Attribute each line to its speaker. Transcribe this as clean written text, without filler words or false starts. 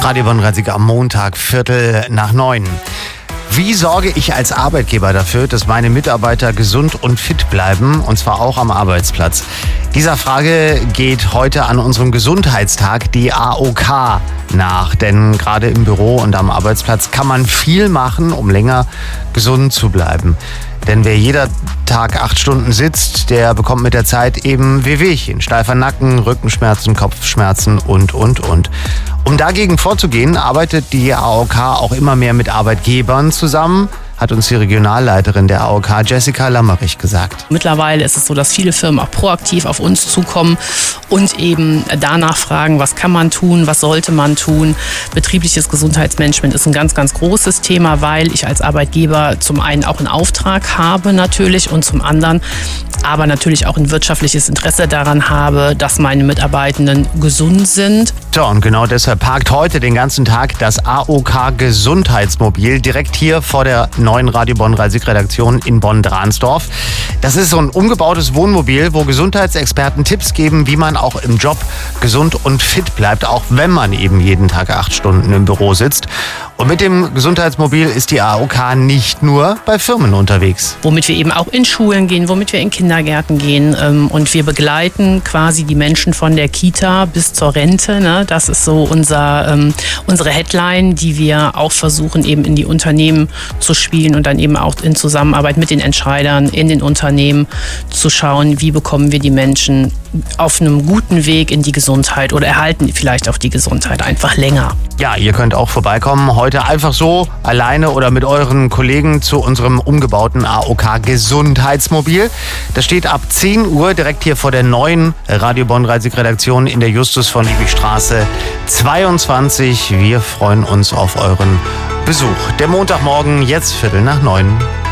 Speaker 1: Radio Bonn-Rhein-Sieg am Montag, 8:45. Wie sorge ich als Arbeitgeber dafür, dass meine Mitarbeiter gesund und fit bleiben, und zwar auch am Arbeitsplatz? Dieser Frage geht heute an unserem Gesundheitstag die AOK nach. Denn gerade im Büro und am Arbeitsplatz kann man viel machen, um länger gesund zu bleiben. Denn wer jeder Tag 8 Stunden sitzt, der bekommt mit der Zeit eben Wehwehchen, steifer Nacken, Rückenschmerzen, Kopfschmerzen und. Um dagegen vorzugehen, arbeitet die AOK auch immer mehr mit Arbeitgebern zusammen, hat uns die Regionalleiterin der AOK, Jessica Lammerich, gesagt.
Speaker 2: Mittlerweile ist es so, dass viele Firmen auch proaktiv auf uns zukommen und eben danach fragen, was kann man tun, was sollte man tun. Betriebliches Gesundheitsmanagement ist ein ganz, ganz großes Thema, weil ich als Arbeitgeber zum einen auch einen Auftrag habe natürlich und zum anderen aber natürlich auch ein wirtschaftliches Interesse daran habe, dass meine Mitarbeitenden gesund sind.
Speaker 1: So, und genau deshalb parkt heute den ganzen Tag das AOK Gesundheitsmobil direkt hier vor der neuen Radio Bonn-Rhein-Sieg-Redaktion in Bonn-Dransdorf. Das ist so ein umgebautes Wohnmobil, wo Gesundheitsexperten Tipps geben, wie man auch im Job gesund und fit bleibt, auch wenn man eben jeden Tag 8 Stunden im Büro sitzt. Und mit dem Gesundheitsmobil ist die AOK nicht nur bei Firmen unterwegs.
Speaker 2: Womit wir eben auch in Schulen gehen, womit wir in Kindergärten gehen. Und wir begleiten quasi die Menschen von der Kita bis zur Rente. Ne? Das ist so unsere Headline, die wir auch versuchen, eben in die Unternehmen zu spielen und dann eben auch in Zusammenarbeit mit den Entscheidern in den Unternehmen zu schauen, wie bekommen wir die Menschen auf einem guten Weg in die Gesundheit oder erhalten vielleicht auch die Gesundheit einfach länger.
Speaker 1: Ja, ihr könnt auch vorbeikommen, heute einfach so, alleine oder mit euren Kollegen zu unserem umgebauten AOK Gesundheitsmobil. Das steht ab 10 Uhr direkt hier vor der neuen Radio Bonn-Rhein-Sieg-Redaktion in der Justus von Liebigstraße 22. Wir freuen uns auf euren Besuch. Der Montagmorgen, jetzt 8:45.